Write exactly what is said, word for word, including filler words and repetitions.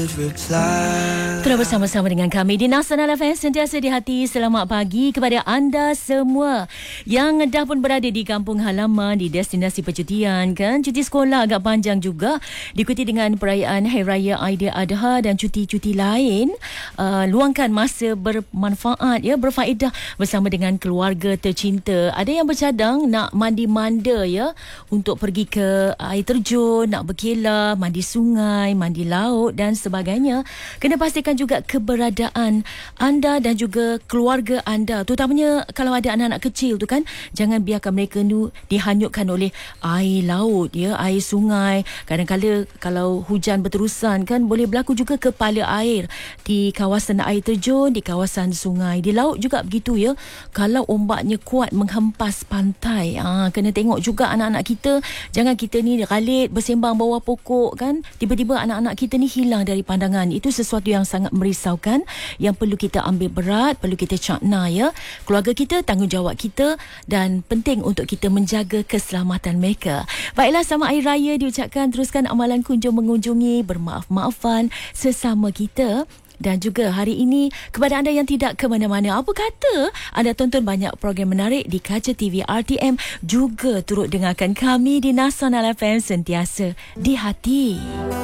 Terus bersama-sama dengan kami di Nasional F M, sentiasa di hati. Selamat pagi kepada anda semua yang dah pun berada di kampung halaman, di destinasi percutian kan. Cuti sekolah agak panjang juga, diikuti dengan perayaan Hari Raya Aidiladha dan cuti-cuti lain. Uh, luangkan masa bermanfaat ya, berfaedah bersama dengan keluarga tercinta. Ada yang bercadang nak mandi-manda ya, untuk pergi ke air terjun, nak berkelah, mandi sungai, mandi laut dan sebagainya. Kena pastikan juga keberadaan anda dan juga keluarga anda, terutamanya kalau ada anak-anak kecil tu kan. Jangan biarkan mereka tu dihanyutkan oleh air laut ya, air sungai. Kadang-kadang kalau hujan berterusan kan, boleh berlaku juga kepala air di kawasan air terjun, di kawasan sungai. Di laut juga begitu ya, kalau ombaknya kuat menghempas pantai. Ha, kena tengok juga anak-anak kita. Jangan kita ni galit bersembang bawah pokok kan, tiba-tiba anak-anak kita ni hilang dari pandangan. Itu sesuatu yang sangat merisaukan, yang perlu kita ambil berat, perlu kita cakna ya. Keluarga kita, tanggungjawab kita, dan penting untuk kita menjaga keselamatan mereka. Baiklah, selamat Hari Raya diucapkan. Teruskan amalan kunjung mengunjungi, bermaaf-maafan sesama kita. Dan juga hari ini kepada anda yang tidak ke mana-mana, apa kata anda tonton banyak program menarik di kaca T V R T M, juga turut dengarkan kami di Nasional F M, sentiasa di hati.